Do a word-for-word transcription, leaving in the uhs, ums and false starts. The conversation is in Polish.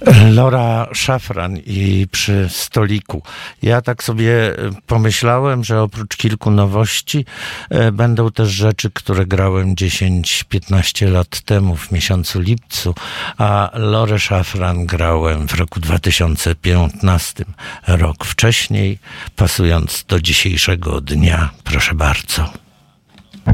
Laura Szafran i Przy stoliku. Ja tak sobie pomyślałem, że oprócz kilku nowości będą też rzeczy, które grałem dziesięć piętnaście lat temu w miesiącu lipcu, a Laurę Szafran grałem w roku dwa tysiące piętnastym, rok wcześniej, pasując do dzisiejszego dnia. Proszę bardzo.